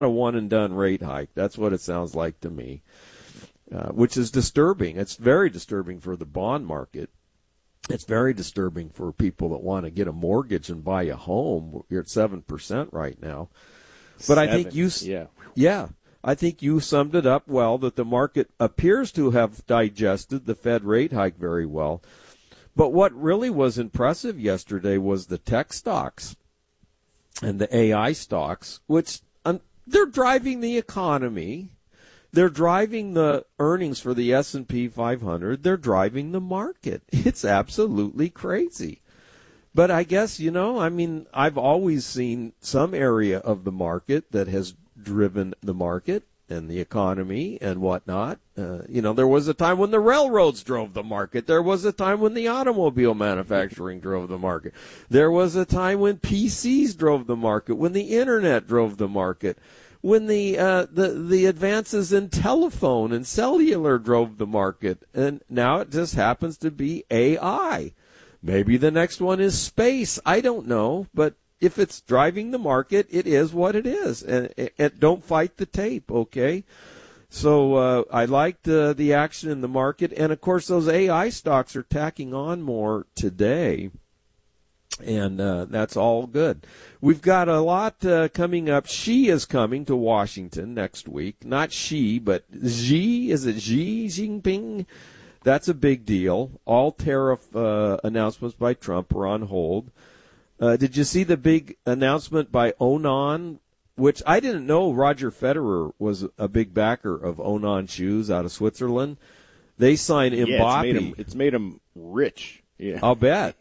a one-and-done rate hike. That's what it sounds like to me, which is disturbing. It's very disturbing for the bond market. It's very disturbing for people that want to get a mortgage and buy a home. You're at 7% right now. But I think I think you summed it up well, that the market appears to have digested the Fed rate hike very well. But what really was impressive yesterday was the tech stocks and the AI stocks, which they're driving the economy. They're driving the earnings for the S&P 500. They're driving the market. It's absolutely crazy. But I guess, I've always seen some area of the market that has driven the market and the economy and whatnot. There was a time when the railroads drove the market. There was a time when the automobile manufacturing drove the market. There was a time when PCs drove the market, when the internet drove the market, when the advances in telephone and cellular drove the market. And now it just happens to be AI. Maybe the next one is space. I don't know, but if it's driving the market, it is what it is. And don't fight the tape, okay? So I liked the action in the market. And, of course, those AI stocks are tacking on more today. And that's all good. We've got a lot coming up. Xi is coming to Washington next week. Not Xi, but Xi. Is it Xi Jinping? That's a big deal. All tariff announcements by Trump are on hold. Did you see the big announcement by Onan, which I didn't know Roger Federer was a big backer of Onan shoes out of Switzerland? They signed Mbappe. Yeah, it's made him rich. Yeah. I'll bet.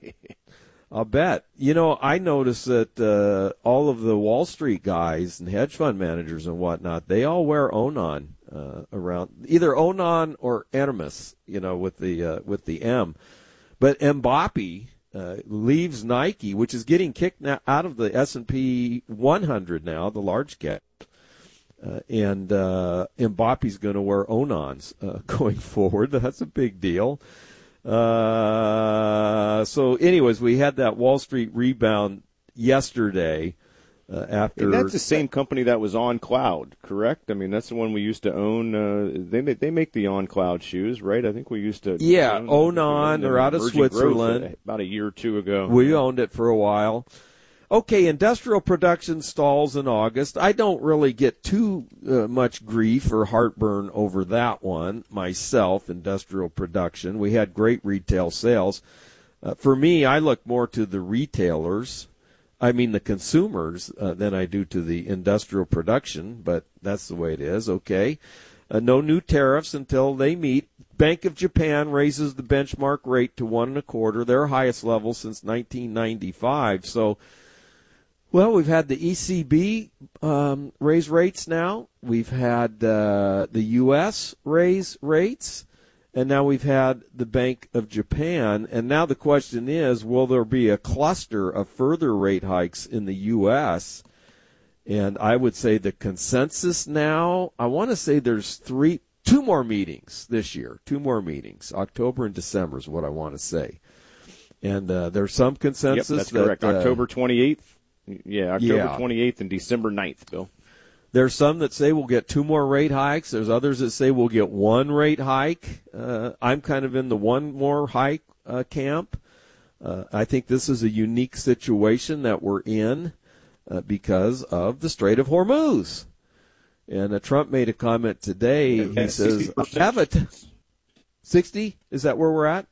I noticed that all of the Wall Street guys and hedge fund managers and whatnot, they all wear Onan around, either Onan or Hermes, with the M. But Mbappe leaves Nike, which is getting kicked out of the S&P 100 now, the large cap. And Mbappe's going to wear Onans going forward. That's a big deal. So anyways, we had that Wall Street rebound yesterday after. And that's the same company that was On Cloud, correct? I mean, that's the one we used to own. They make the On Cloud shoes, right? I think we used to. Yeah, Onan. They're out of Switzerland. About a year or two ago. We owned it for a while. Okay, industrial production stalls in August. I don't really get too much grief or heartburn over that one myself, industrial production. We had great retail sales. For me, I look more to the retailers, the consumers, than I do to the industrial production, but that's the way it is, okay. No new tariffs until they meet. Bank of Japan raises the benchmark rate to 1.25, their highest level since 1995, so... Well, we've had the ECB raise rates now. We've had the U.S. raise rates. And now we've had the Bank of Japan. And now the question is, will there be a cluster of further rate hikes in the U.S.? And I would say the consensus now, I want to say there's two more meetings this year. 2 more meetings. October and December is what I want to say. And there's some consensus. Yep, that's correct. October 28th. Yeah, October 28th and December 9th, Bill. There's some that say we'll get 2 more rate hikes. There's others that say we'll get 1 rate hike. I'm kind of in the 1 more hike camp. I think this is a unique situation that we're in because of the Strait of Hormuz. And Trump made a comment today. He says, have it. 60? Is that where we're at?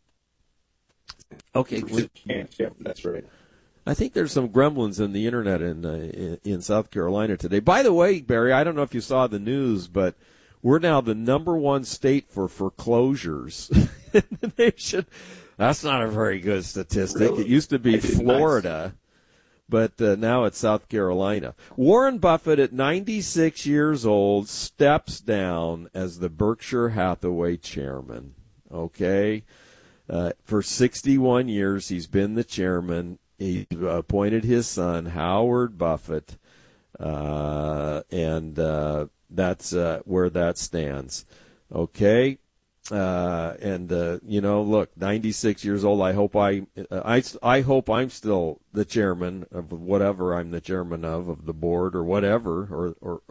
Okay. Yeah, that's right. I think there's some gremlins in the internet in South Carolina today. By the way, Barry, I don't know if you saw the news, but we're now the #1 state for foreclosures in the nation. That's not a very good statistic. Really? It used to be Florida, but now it's South Carolina. Warren Buffett, at 96 years old, steps down as the Berkshire Hathaway chairman. Okay? For 61 years, he's been the chairman. He appointed his son, Howard Buffett, and that's where that stands. Okay? Look, 96 years old. I hope I hope I'm still the chairman of whatever I'm the chairman of the board or whatever, or